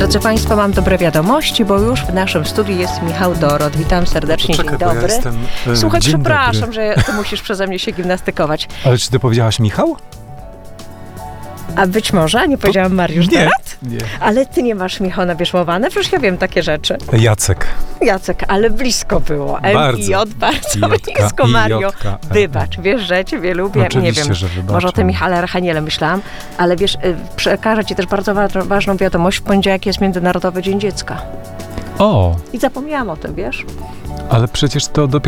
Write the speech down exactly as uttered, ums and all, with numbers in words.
Drodzy Państwo, mam dobre wiadomości, bo już w naszym studiu jest Michał Dorot. Witam serdecznie, Poczekaj, dzień bo ja dobry. jestem, e, Słuchaj, dzień przepraszam, dobry. że ty musisz przeze mnie się gimnastykować. Ale czy ty powiedziałaś Michał? A być może, a nie powiedziałam Mariusz nie. Dorot? Nie. Ale ty nie masz Michał nawierzchowane, przecież ja wiem takie rzeczy. Jacek. Jacek, ale blisko było. M Bardzo. i J, bardzo Jotka, blisko, i Mario. Jotka, e. Wybacz, wiesz, że ja ciebie lubię. Oczywiście, nie wiem, że wybaczam. może o tym Michale Archaniele myślałam, ale wiesz, y, przekażę ci też bardzo wa- ważną wiadomość. W poniedziałek jest Międzynarodowy Dzień Dziecka. O, I zapomniałam o tym, wiesz? ale przecież to dopiero